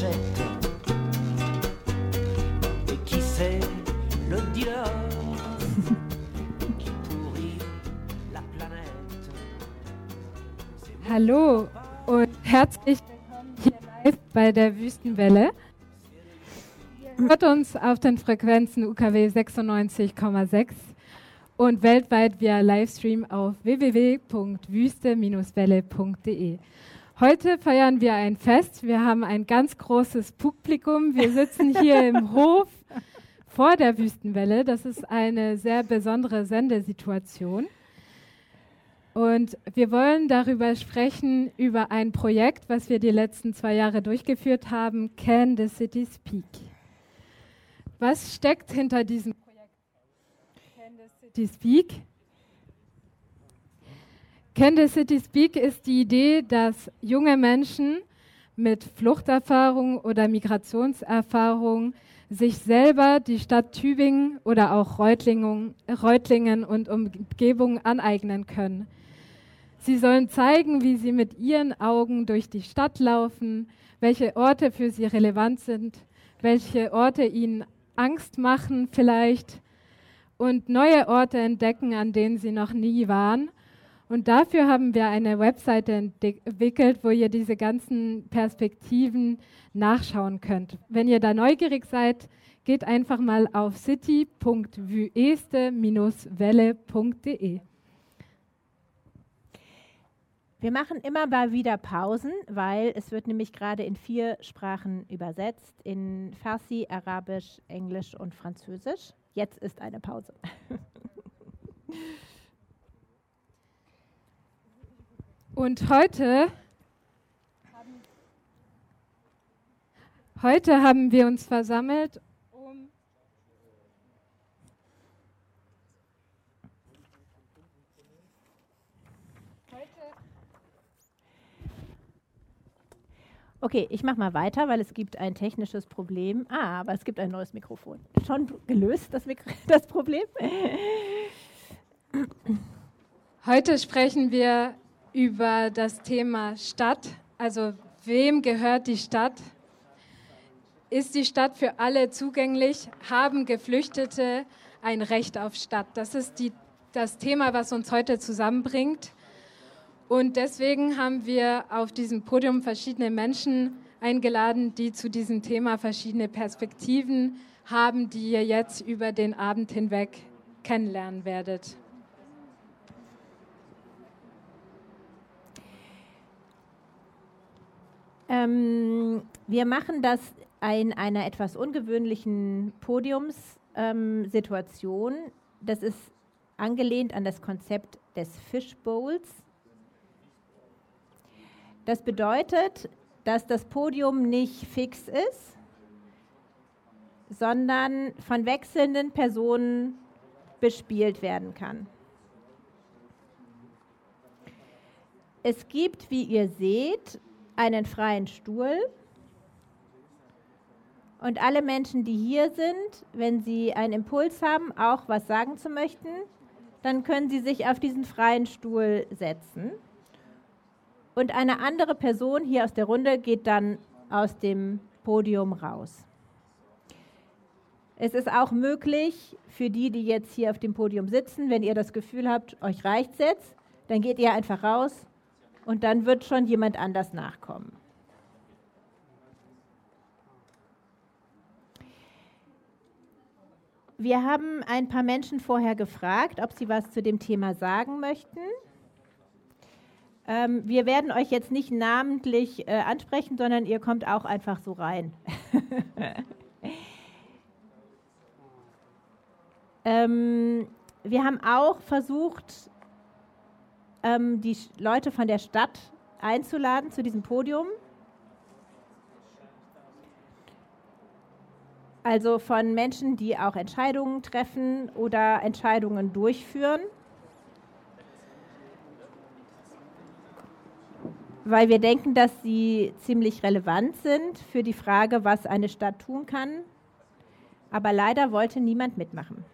cachette. Et qui c'est le dealer qui pourrit la planète? Hallo und herzlich willkommen hier live bei der Wüstenwelle. Ihr hört uns auf den Frequenzen UKW 96,6 und weltweit via Livestream auf www.wüste-welle.de. Heute feiern wir ein Fest. Wir haben ein ganz großes Publikum. Wir sitzen hier im Hof vor der Wüstenwelle. Das ist eine sehr besondere Sendesituation. Und wir wollen darüber sprechen, über ein Projekt, was wir die letzten 2 Jahre durchgeführt haben, Can the City Speak? Was steckt hinter diesem Projekt Can the City Speak? Can the City Speak ist die Idee, dass junge Menschen mit Fluchterfahrung oder Migrationserfahrung sich selber die Stadt Tübingen oder auch Reutlingen und Umgebung aneignen können. Sie sollen zeigen, wie sie mit ihren Augen durch die Stadt laufen, welche Orte für sie relevant sind, welche Orte ihnen Angst machen vielleicht und neue Orte entdecken, an denen sie noch nie waren. Und dafür haben wir eine Webseite entwickelt, wo ihr diese ganzen Perspektiven nachschauen könnt. Wenn ihr da neugierig seid, geht einfach mal auf city.wüste-welle.de. Wir machen immer mal wieder Pausen, weil es wird nämlich gerade in 4 Sprachen übersetzt, in Farsi, Arabisch, Englisch und Französisch. Jetzt ist eine Pause. Und heute haben wir uns versammelt, Okay, ich mache mal weiter, weil es gibt ein technisches Problem. Aber es gibt ein neues Mikrofon. Schon gelöst, das Problem? Heute sprechen wir über das Thema Stadt. Also wem gehört die Stadt? Ist die Stadt für alle zugänglich? Haben Geflüchtete ein Recht auf Stadt? Das ist das Thema, was uns heute zusammenbringt. Und deswegen haben wir auf diesem Podium verschiedene Menschen eingeladen, die zu diesem Thema verschiedene Perspektiven haben, die ihr jetzt über den Abend hinweg kennenlernen werdet. Wir machen das in einer etwas ungewöhnlichen Podiumssituation. Das ist angelehnt an das Konzept des Fishbowls. Das bedeutet, dass das Podium nicht fix ist, sondern von wechselnden Personen bespielt werden kann. Es gibt, wie ihr seht, einen freien Stuhl und alle Menschen, die hier sind, wenn sie einen Impuls haben, auch was sagen zu möchten, dann können sie sich auf diesen freien Stuhl setzen. Und eine andere Person hier aus der Runde geht dann aus dem Podium raus. Es ist auch möglich für die jetzt hier auf dem Podium sitzen, wenn ihr das Gefühl habt, euch reicht's jetzt, dann geht ihr einfach raus und dann wird schon jemand anders nachkommen. Wir haben ein paar Menschen vorher gefragt, ob sie was zu dem Thema sagen möchten. Wir werden euch jetzt nicht namentlich ansprechen, sondern ihr kommt auch einfach so rein. Wir haben auch versucht, die Leute von der Stadt einzuladen zu diesem Podium. Also von Menschen, die auch Entscheidungen treffen oder Entscheidungen durchführen. Weil wir denken, dass sie ziemlich relevant sind für die Frage, was eine Stadt tun kann. Aber leider wollte niemand mitmachen.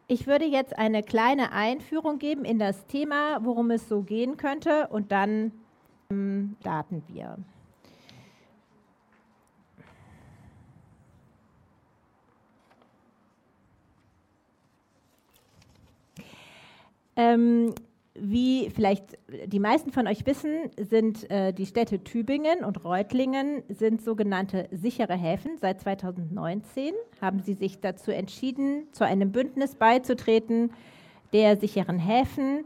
Ich würde jetzt eine kleine Einführung geben in das Thema, worum es so gehen könnte, und dann starten wir. Wie vielleicht die meisten von euch wissen, sind die Städte Tübingen und Reutlingen sind sogenannte sichere Häfen. Seit 2019 haben sie sich dazu entschieden, zu einem Bündnis beizutreten, der sicheren Häfen.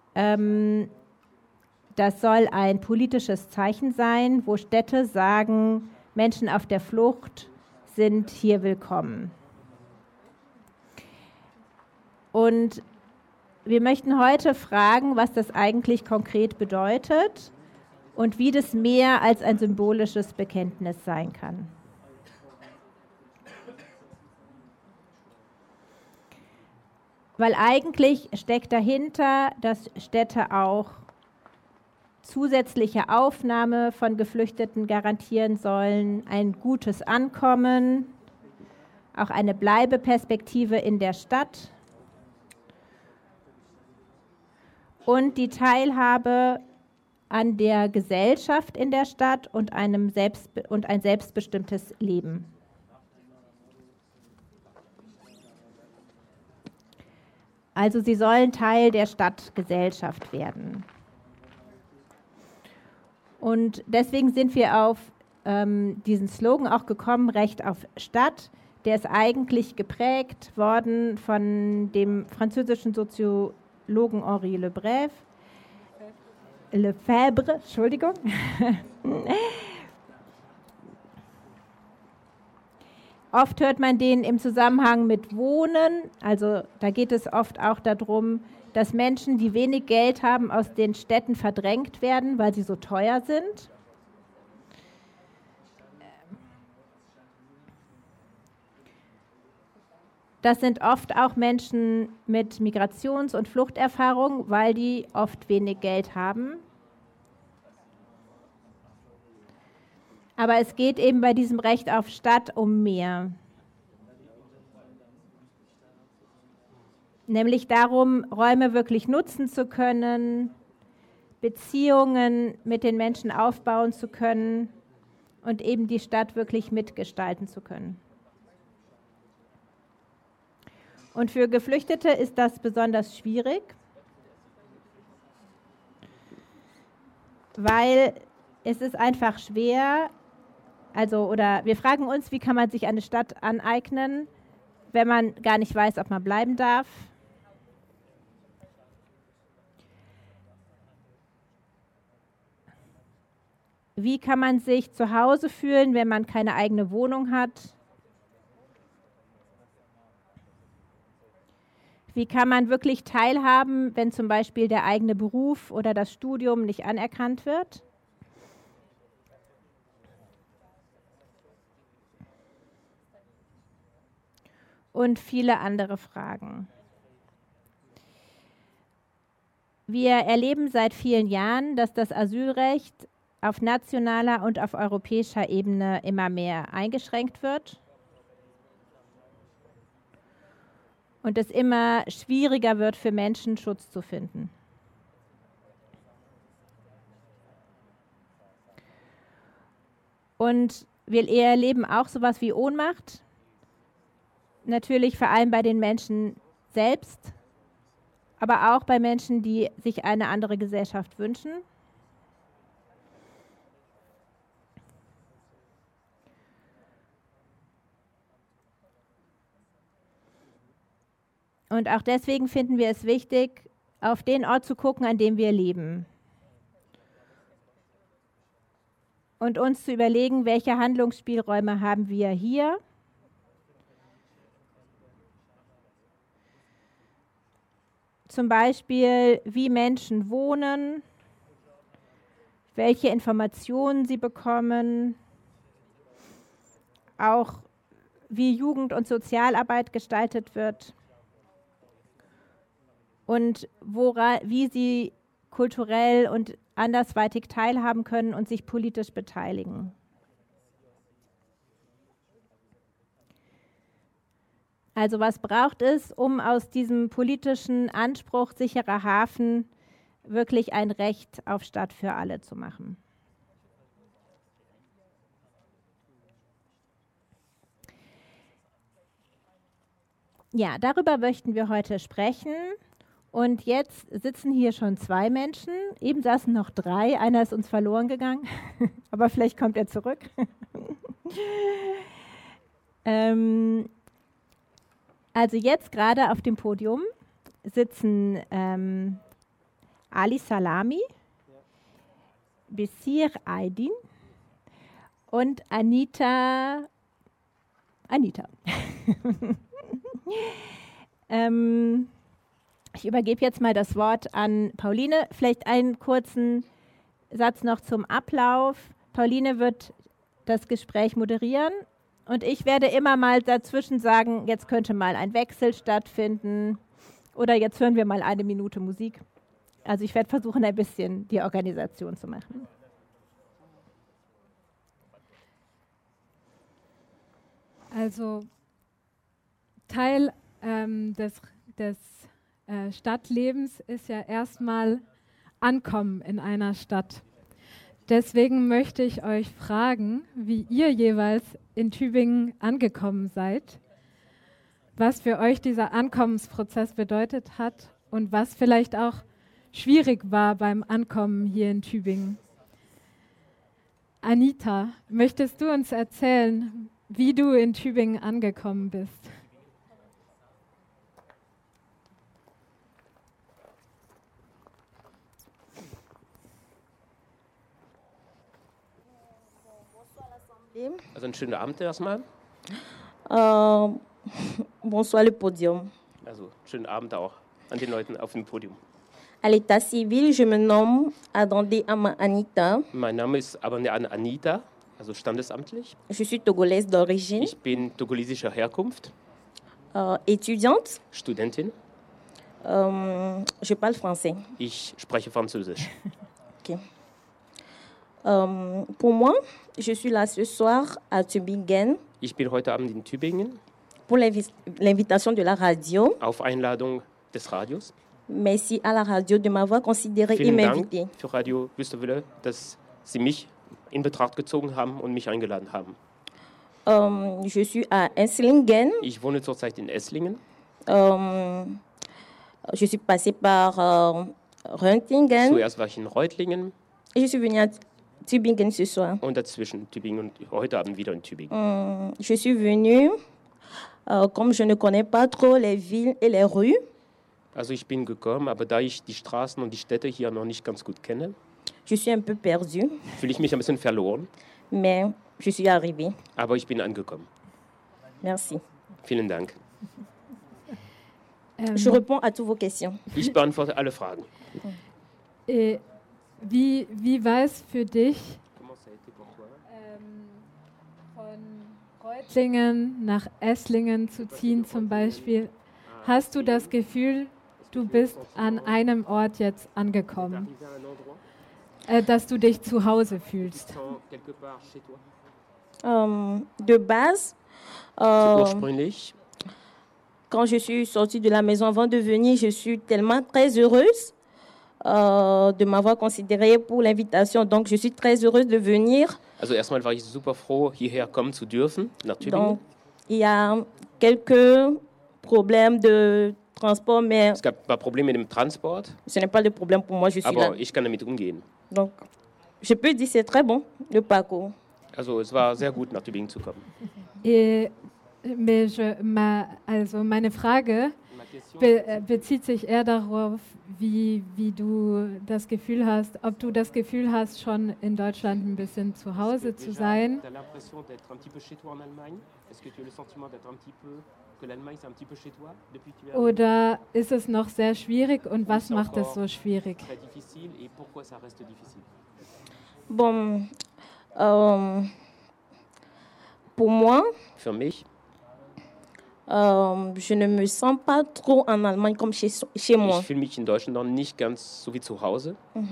Das soll ein politisches Zeichen sein, wo Städte sagen, Menschen auf der Flucht sind hier willkommen. Und wir möchten heute fragen, was das eigentlich konkret bedeutet und wie das mehr als ein symbolisches Bekenntnis sein kann. Weil eigentlich steckt dahinter, dass Städte auch zusätzliche Aufnahme von Geflüchteten garantieren sollen, ein gutes Ankommen, auch eine Bleibeperspektive in der Stadt und die Teilhabe an der Gesellschaft in der Stadt und ein selbstbestimmtes Leben. Also sie sollen Teil der Stadtgesellschaft werden. Und deswegen sind wir auf diesen Slogan auch gekommen, Recht auf Stadt. Der ist eigentlich geprägt worden von dem französischen Soziologen Henri Lefebvre, Entschuldigung. Oft hört man den im Zusammenhang mit Wohnen, also da geht es oft auch darum, dass Menschen, die wenig Geld haben, aus den Städten verdrängt werden, weil sie so teuer sind. Das sind oft auch Menschen mit Migrations- und Fluchterfahrung, weil die oft wenig Geld haben. Aber es geht eben bei diesem Recht auf Stadt um mehr. Nämlich darum, Räume wirklich nutzen zu können, Beziehungen mit den Menschen aufbauen zu können und eben die Stadt wirklich mitgestalten zu können. Und für Geflüchtete ist das besonders schwierig, weil es ist einfach schwer, oder wir fragen uns, wie kann man sich eine Stadt aneignen, wenn man gar nicht weiß, ob man bleiben darf. Wie kann man sich zu Hause fühlen, wenn man keine eigene Wohnung hat? Wie kann man wirklich teilhaben, wenn zum Beispiel der eigene Beruf oder das Studium nicht anerkannt wird? Und viele andere Fragen. Wir erleben seit vielen Jahren, dass das Asylrecht auf nationaler und auf europäischer Ebene immer mehr eingeschränkt wird. Und es immer schwieriger wird für Menschen, Schutz zu finden. Und wir erleben auch sowas wie Ohnmacht. Natürlich vor allem bei den Menschen selbst, aber auch bei Menschen, die sich eine andere Gesellschaft wünschen. Und auch deswegen finden wir es wichtig, auf den Ort zu gucken, an dem wir leben. Und uns zu überlegen, welche Handlungsspielräume haben wir hier. Zum Beispiel, wie Menschen wohnen, welche Informationen sie bekommen, auch wie Jugend- und Sozialarbeit gestaltet wird. Und wie sie kulturell und andersweitig teilhaben können und sich politisch beteiligen. Also was braucht es, um aus diesem politischen Anspruch sicherer Hafen wirklich ein Recht auf Stadt für alle zu machen? Ja, darüber möchten wir heute sprechen. Und jetzt sitzen hier schon 2 Menschen. Eben saßen noch 3. Einer ist uns verloren gegangen, aber vielleicht kommt er zurück. Also jetzt gerade auf dem Podium sitzen Ali Salami, Besir Aydin und Anita. Ich übergebe jetzt mal das Wort an Pauline. Vielleicht einen kurzen Satz noch zum Ablauf. Pauline wird das Gespräch moderieren und ich werde immer mal dazwischen sagen, jetzt könnte mal ein Wechsel stattfinden oder jetzt hören wir mal 1 Minute Musik. Also ich werde versuchen, ein bisschen die Organisation zu machen. Also Teil des Stadtlebens ist ja erstmal Ankommen in einer Stadt. Deswegen möchte ich euch fragen, wie ihr jeweils in Tübingen angekommen seid, was für euch dieser Ankommensprozess bedeutet hat und was vielleicht auch schwierig war beim Ankommen hier in Tübingen. Anita, möchtest du uns erzählen, wie du in Tübingen angekommen bist? Also einen schönen Abend erstmal. Bonsoir le podium. Also schönen Abend auch an den Leuten auf dem Podium. À l'état civil, je me nomme Adandé Ama Anita. Mein Name ist Abandé Anita, also standesamtlich. Je suis togolaise d'origine, Ich bin togolesischer Herkunft, étudiante. Studentin. Je parle français. Ich spreche Französisch. Ok. Pour moi, je suis là ce soir à Tübingen Ich bin heute Abend in Tübingen pour l'invitation de la radio. auf Einladung des Radios. Merci à la radio de m'avoir considérée et Vielen Dank m'invitée. für Radio Wüstewille, dass Sie mich in Betracht gezogen haben und mich eingeladen haben. Je suis à Esslingen. Ich wohne zurzeit in Esslingen. Je suis passée par Röntgen Zuerst war ich in Reutlingen et je suis venue à Tübingen ce soir. und dazwischen Tübingen und heute Abend wieder in Tübingen. Je suis venue, comme je ne connais pas trop les villes et les rues, Also ich bin gekommen, aber da ich die Straßen und die Städte hier noch nicht ganz gut kenne, je suis un peu perdue, fühle ich mich ein bisschen verloren, mais je suis arrivée. aber ich bin angekommen. Merci. Vielen Dank. Je réponds à toutes vos questions. Ich beantworte alle Fragen. Wie war es für dich, von Reutlingen nach Esslingen zu ziehen zum Beispiel? Hast du das Gefühl, du bist an einem Ort jetzt angekommen, dass du dich zu Hause fühlst? De base, Ursprünglich, quand je suis sortie de la maison avant de venir, je suis tellement très heureuse de m'avoir considérée pour l'invitation. Donc, je suis très heureuse de venir. also erstmal war ich super froh, hierher kommen zu dürfen, nach Tübingen. Donc, il y a quelques problèmes de transport, mais Es gab ein paar Probleme mit dem Transport, ce n'est pas le problème pour moi, je suis là. aber ich kann damit umgehen. Donc, je peux dire que c'est très bon, le parcours. Also es war sehr gut, nach Tübingen zu kommen. Also meine Frage bezieht sich eher darauf, wie du das Gefühl hast, ob du das Gefühl hast, schon in Deutschland ein bisschen zu Hause zu sein. Oder ist es noch sehr schwierig und was macht es so schwierig? Bon, pour moi, Für mich, je ne me sens pas trop en Allemagne comme chez moi. ich fühle mich in Deutschland noch nicht ganz so wie zu Hause,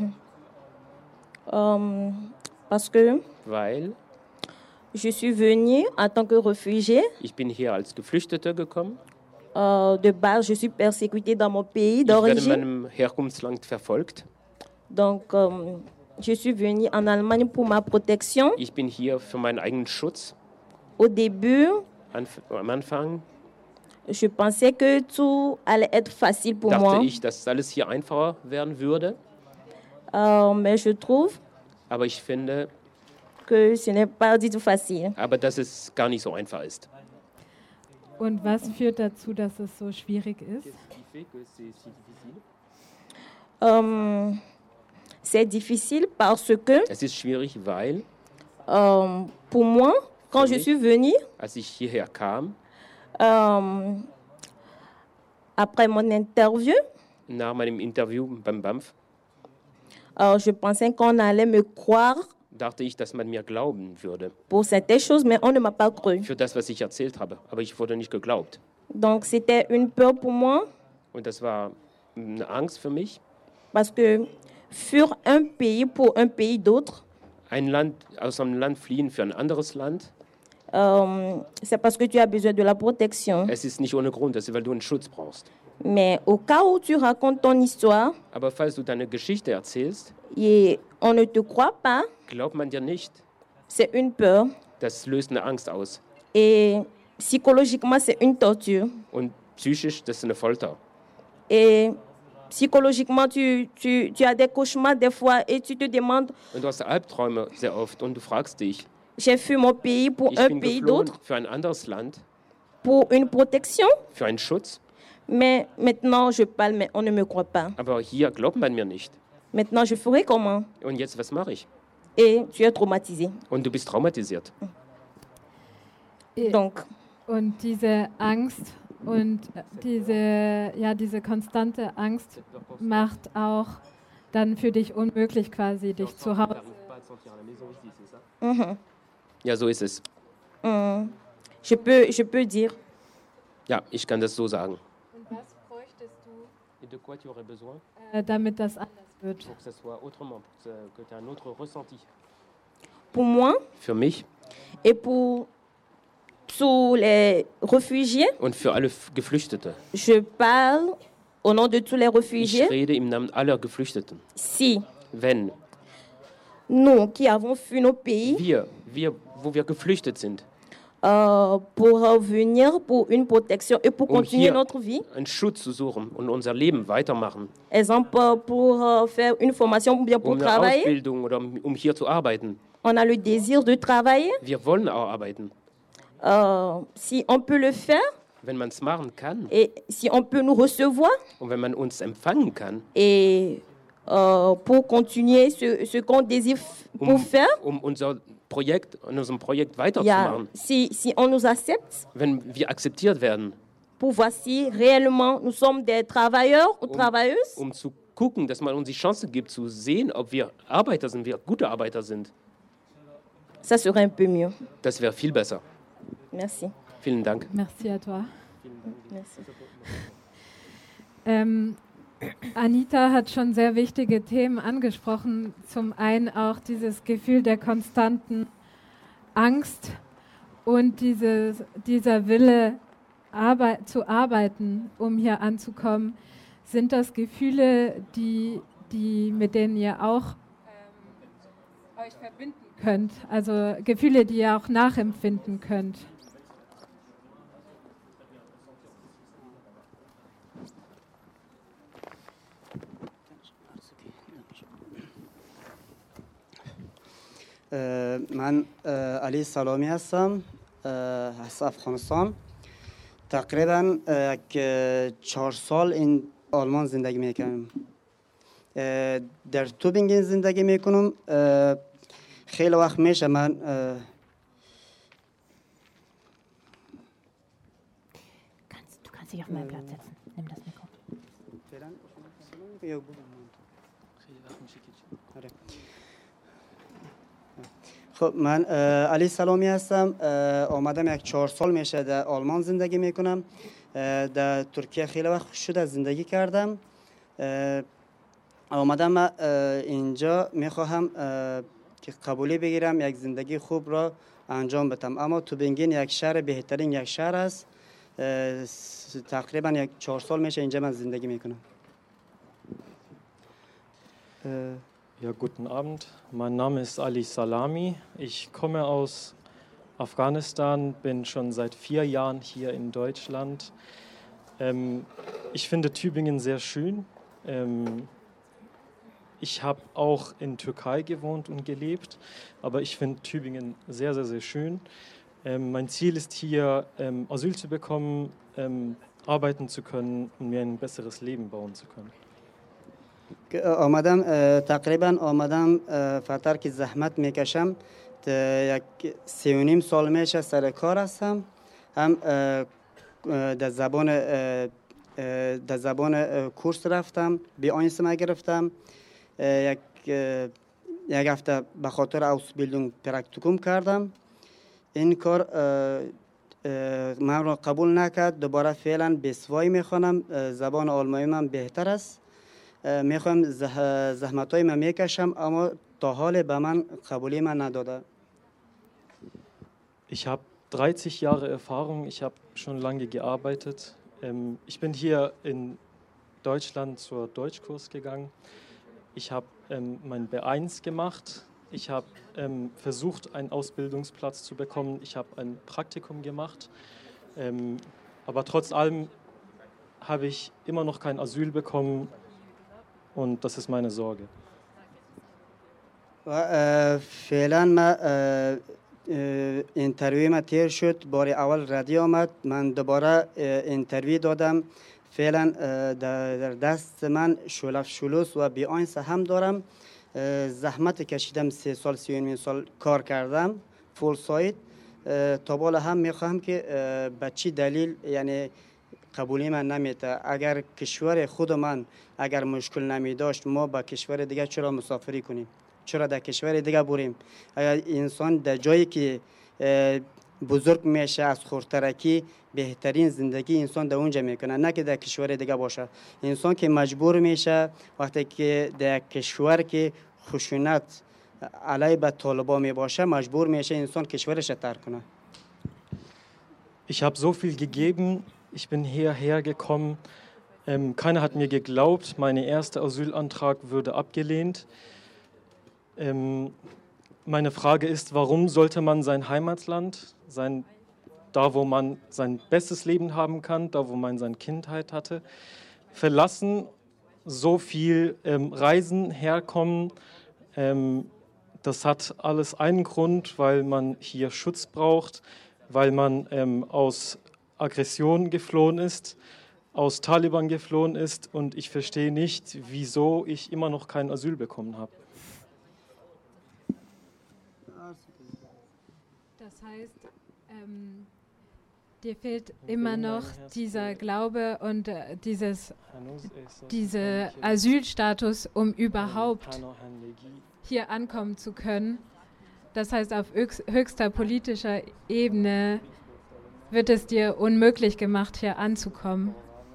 Parce que weil je suis venue en tant que réfugiée ich bin hier als Geflüchtete gekommen De base, je suis persécutée dans mon pays Ich werde in d'origine. meinem Herkunftsland verfolgt. Donc, je suis venue en Allemagne pour ma protection. Ich bin hier für meinen eigenen Schutz. Au début, Am Anfang je pensais que tout allait être facile pour dachte moi. ich, dass alles hier einfacher werden würde. Mais je trouve Aber ich finde, que ce n'est pas du tout facile. dass es gar nicht so einfach ist. Und was führt dazu, dass es so schwierig ist? C'est difficile parce que, Es ist schwierig, weil, pour moi, quand je Oui. suis venue, als ich hierher kam, après mon interview, nach meinem Interview beim BAMF, je pensais qu'on allait me croire dachte ich, dass man mir glauben würde pour certaines choses, mais on ne m'a pas cru. für das, was ich erzählt habe. Aber ich wurde nicht geglaubt. Donc, c'était une peur pour moi Und das war eine Angst für mich. parce que fuir un pays pour un pays d'autre, Aus einem Land fliehen für ein anderes Land, c'est parce que tu as besoin de la protection. es ist nicht ohne Grund, das ist, weil du einen Schutz brauchst. Mais au cas où tu racontes ton histoire Aber falls du deine Geschichte erzählst, et on ne te croit pas, glaubt man dir nicht. c'est une peur. Das löst eine Angst aus. Et psychologiquement, c'est une torture. Und psychisch, das ist eine Folter. Et psychologiquement, tu as des cauchemars des fois et tu te demandes, Und du hast Albträume sehr oft und du fragst dich, j'ai fui mon pays pour ich un bin pays geflohen d'autre, für ein anderes Land, pour une protection. für einen Schutz, Mais maintenant, je parle, mais on ne me croit pas. aber hier glaubt man mir nicht. Maintenant, je ferai comment? Und jetzt, was mache ich? Et tu es traumatisé. Und du bist traumatisiert. Donc, Und diese Angst und diese konstante Angst macht auch dann für dich unmöglich quasi, dich zu Hause. Ja, so ist es. je peux dire, Ja, ich kann das so sagen. Und was bräuchtest du, Et de quoi tu aurais besoin damit das anders wird? pour que ça soit autrement, que tu aies un autre ressenti? pour moi Für mich et pour tous les réfugiés, und für alle Geflüchtete. je parle au nom de tous les Ich réfugiés. rede im Namen aller Geflüchteten. Si Wenn nous qui avons fui nos pays wo wir geflüchtet sind, pour revenir pour une protection et pour continuer hier notre vie, einen Schutz zu suchen und unser Leben weitermachen, exemple pour faire une formation ou bien pour eine travailler, Ausbildung oder hier zu arbeiten. on a le désir de travailler. Wir wollen auch arbeiten. Si on peut le faire Wenn man es machen kann et si on peut nous recevoir und wenn man uns empfangen kann, et pour continuer ce qu'on désire pour faire, unser Projekt, an unserem Projekt il y a- weiterzumachen, si on nous accepte, wenn wir akzeptiert werden, pour voir si réellement nous sommes des travailleurs ou travailleuses, zu gucken, dass man uns die Chance gibt, zu sehen, ob wir Arbeiter sind, wir gute Arbeiter sind, ça serait un peu mieux. das wäre viel besser. Merci. Vielen Dank. Merci à toi. Merci. Anita hat schon sehr wichtige Themen angesprochen. Zum einen auch dieses Gefühl der konstanten Angst und dieser Wille zu arbeiten, um hier anzukommen. Sind das Gefühle, mit denen ihr auch euch verbinden könnt? Also Gefühle, die ihr auch nachempfinden könnt? من علی سلامی هستم از افغانستان. تقریبا 4 سال این آلمان زندگی میکنم. در توبینگن زندگی میکنم. خیلی وقت میشه من Du kannst dich auf meinen Platz setzen. Nimm das Mikro. خب من علی سلامی هستم. آمدم 4 سال میشه در آلمان زندگی میکنم. در ترکیه خیلی وقت شده زندگی کردم. آمدم اینجا میخواهم که قبولی بگیرم، یک زندگی خوب را انجام بدم. اما توبینگن یک شهر بهترین یک شهر است. تقریبا یک 4 سال میشه اینجا من زندگی میکنم. Ja, guten Abend. Mein Name ist Ali Salami. Ich komme aus Afghanistan, bin schon seit 4 Jahren hier in Deutschland. Ich finde Tübingen sehr schön. Ich habe auch in Türkei gewohnt und gelebt, aber ich finde Tübingen sehr, sehr, sehr schön. Mein Ziel ist hier, Asyl zu bekommen, arbeiten zu können und mir ein besseres Leben bauen zu können. آمدم تقریبا آمدم فتر که زحمت میکشم یک 3.5 سال میشه سر کار هستم هم در زبان کورس رفتم B1 گرفتم یک هفته به خاطر Ausbildung پرکتیکوم کردم این کار من را قبول نکرد دوباره فعلا B2 میخوانم زبان آلمانی من بهتر است میخوام زحمتای من میکشم اما تا حال به من قبولی من نداده. Ich habe 30 Jahre Erfahrung, ich habe schon lange gearbeitet. Ich bin hier in Deutschland zur Deutschkurs gegangen. Ich habe mein B1 gemacht. Ich habe versucht, einen Ausbildungsplatz zu bekommen. Ich habe ein Praktikum gemacht. Aber trotz allem habe ich immer noch kein Asyl bekommen. Und das ist meine Sorge. فعلا ما اینترویو ما تیر شد بار اول ردی آمد من دوباره اینترویو دادم فعلا در دست من شلوف شلوس و B1 هم دارم زحمت کشیدم 3 سال 3.5 سال کار کردم فول سایت تا بالا هم میخواهم که به چی دلیل یعنی قبولی من نمیده اگر کشور خود من اگر مشکل نمی داشت ما با کشور دیگه چرا مسافری کنیم چرا در کشور دیگه بریم اگر انسان در جایی که بزرگ میشه از خورترکی بهترین زندگی انسان در اونجا میکنه نه که در کشور دیگه باشه انسان که مجبور میشه وقتی که در کشور که خشونت علیه به طالبان می باشه مجبور میشه انسان کشورش ترک کنه. Ich habe so viel gegeben. Ich bin hierher gekommen. Keiner hat mir geglaubt. Mein erster Asylantrag wurde abgelehnt. Meine Frage ist, warum sollte man sein Heimatland, da wo man sein bestes Leben haben kann, da wo man seine Kindheit hatte, verlassen, so viel reisen, herkommen. Das hat alles einen Grund, weil man hier Schutz braucht, weil man aus Aggression geflohen ist, aus Taliban geflohen ist und ich verstehe nicht, wieso ich immer noch kein Asyl bekommen habe. Das heißt, dir fehlt immer noch dieser Glaube und dieser Asylstatus, um überhaupt hier ankommen zu können. Das heißt, auf höchster politischer Ebene wird es dir unmöglich gemacht, hier anzukommen.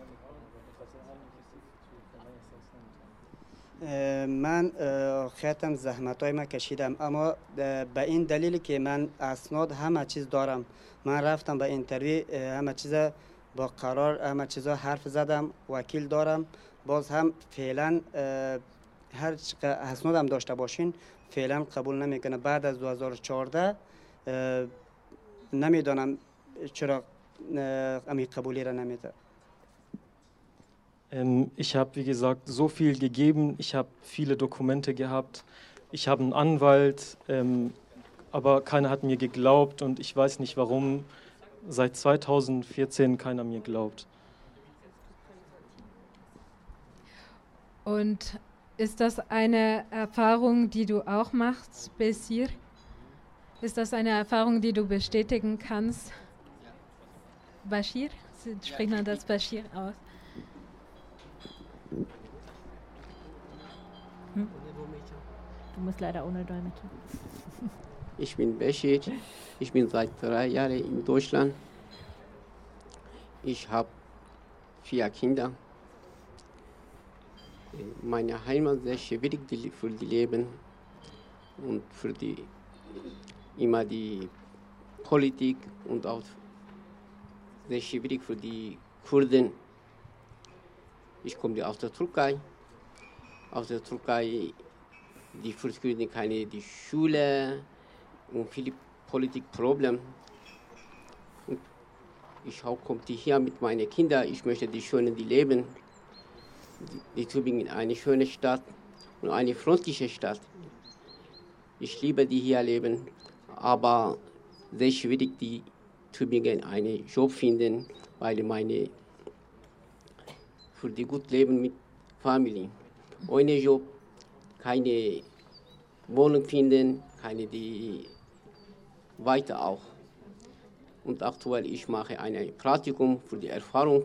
من خیلی زحمتای من کشیدم اما به این دلیلی که من اسناد همه چیز دارم من رفتم به اینترویو همه چیز با قرار همه چیزا حرف زدم وکیل دارم باز هم فعلا هر اسنادم داشته باشین فعلا قبول نمیکنه بعد از 2014 نمیدونم چرا امی قبولی را نمیده. Ich habe, wie gesagt, so viel gegeben. Ich habe viele Dokumente gehabt. Ich habe einen Anwalt, aber keiner hat mir geglaubt und ich weiß nicht, warum seit 2014 keiner mir glaubt. Und ist das eine Erfahrung, die du auch machst, Besir? Ist das eine Erfahrung, die du bestätigen kannst? Bashir? Spricht man das Bashir aus? Du musst leider ohne Dolmetscher. Ich bin Bashir. Ich bin seit 3 Jahren in Deutschland. Ich habe 4 Kinder. Meine Heimat ist sehr schwierig für die Leben und für immer die Politik und auch sehr schwierig für die Kurden. Ich komme aus der Türkei. Aus der Türkei, die Kurden keine die Schule und viele Politikprobleme. Ich komme hier mit meinen Kindern. Ich möchte die schönen die leben. Die Tübingen ist eine schöne Stadt und eine freundliche Stadt. Ich liebe die hier leben, aber sehr schwierig die Tübingen einen Job finden, weil meine für die gut leben mit Familie. Ohne Job keine Wohnung finden, keine die weiter auch. Und aktuell ich mache ein Praktikum für die Erfahrung.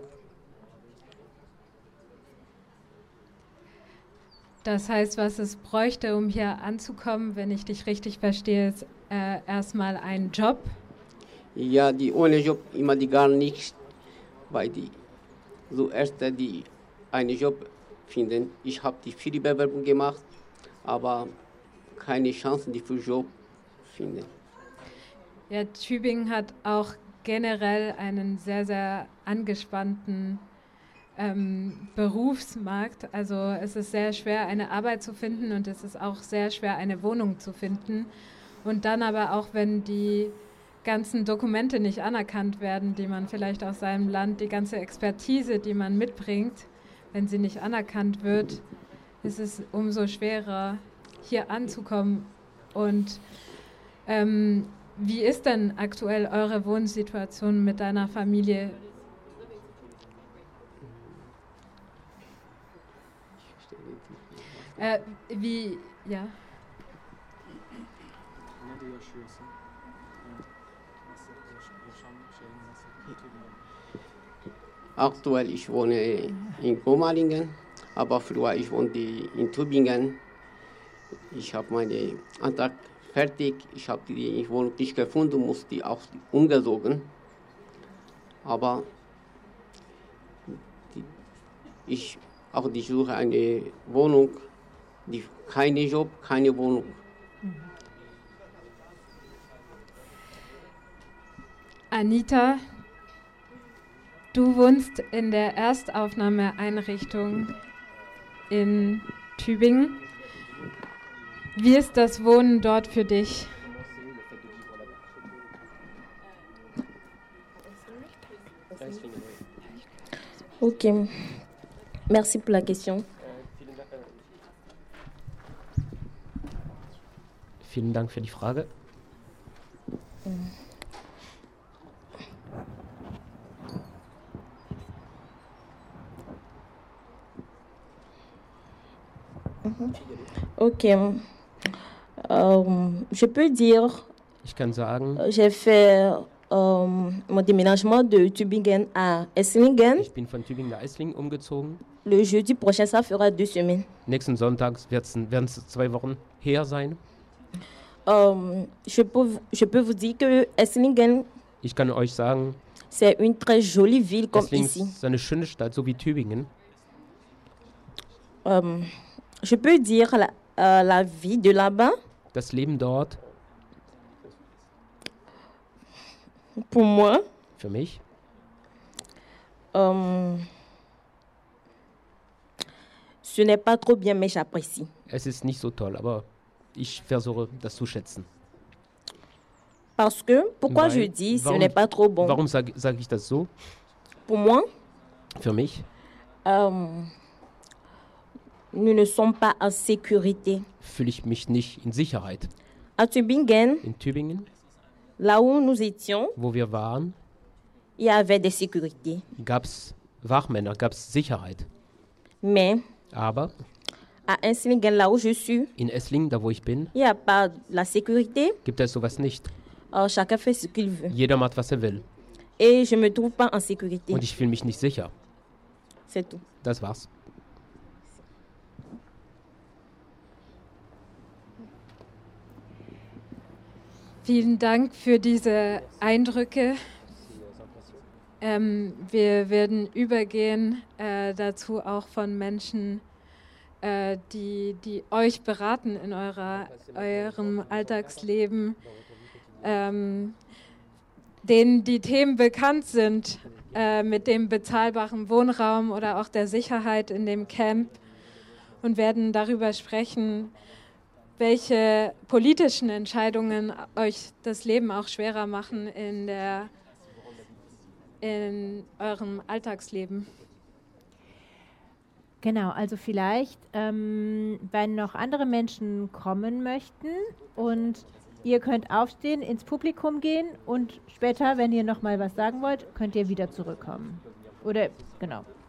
Das heißt, was es bräuchte, um hier anzukommen, wenn ich dich richtig verstehe, ist erstmal ein Job. Ja, die ohne Job immer die gar nichts, weil die so erst die einen Job finden. Ich habe die viele Bewerbungen gemacht, aber keine Chancen, die für Job finden. Ja, Tübingen hat auch generell einen sehr, sehr angespannten Berufsmarkt. Also es ist sehr schwer, eine Arbeit zu finden und es ist auch sehr schwer, eine Wohnung zu finden. Und dann aber auch, wenn die ganzen Dokumente nicht anerkannt werden, die man vielleicht aus seinem Land, die ganze Expertise, die man mitbringt, wenn sie nicht anerkannt wird, ist es umso schwerer, hier anzukommen. Und wie ist denn aktuell eure Wohnsituation mit deiner Familie? Ja. Aktuell ich wohne in Gomalingen, aber früher ich wohnte in Tübingen. Ich habe meinen Antrag fertig, ich habe die Wohnung nicht gefunden, musste auch umgezogen. Aber ich suche eine Wohnung, keine Job, keine Wohnung. Anita, du wohnst in der Erstaufnahmeeinrichtung in Tübingen. Wie ist das Wohnen dort für dich? Ok, merci pour la question. Vielen Dank für die Frage. Ok, je peux dire, Ich kann sagen, j'ai fait mon déménagement de Tübingen à Esslingen. ich bin von Tübingen nach Esslingen umgezogen. Le jeudi prochain, ça fera 2 semaines. Nächsten Sonntag werden es 2 Wochen her sein. Je peux vous dire que Esslingen, Ich kann euch sagen, c'est une très jolie ville comme Esslingen ici. ist eine schöne Stadt, so wie Tübingen. Je peux dire la vie de là-bas, Das Leben dort, pour moi, für mich, ce n'est pas trop bien, mais j'apprécie. es ist nicht so toll, aber ich versuche, das zu schätzen. Parce que, pourquoi je Weil- dis ce warum- n'est pas trop bon? Warum sag ich das so? Pour moi, Für mich nous ne sommes pas en sécurité. fühle ich mich nicht in Sicherheit. À Tübingen, In Tübingen, là où nous étions, wo wir waren, il y avait des sécurités. gab es Wachmänner, gab es Sicherheit. Mais Aber à Esslingen, là où je suis, in Esslingen, da wo ich bin, il n'y a pas la sécurité. gibt es sowas nicht. Chacun fait ce qu'il veut. Jeder macht, was er will. Et je ne me trouve pas en sécurité. Und ich fühle mich nicht sicher. C'est tout. Das war's. Vielen Dank für diese Eindrücke. Wir werden übergehen dazu auch von Menschen, die euch beraten in eurem Alltagsleben. denen die Themen bekannt sind, mit dem bezahlbaren Wohnraum oder auch der Sicherheit in dem Camp und werden darüber sprechen, welche politischen Entscheidungen euch das Leben auch schwerer machen in eurem Alltagsleben. Genau, also vielleicht, wenn noch andere Menschen kommen möchten und ihr könnt aufstehen, ins Publikum gehen und später, wenn ihr noch mal was sagen wollt, könnt ihr wieder zurückkommen. Oder, genau.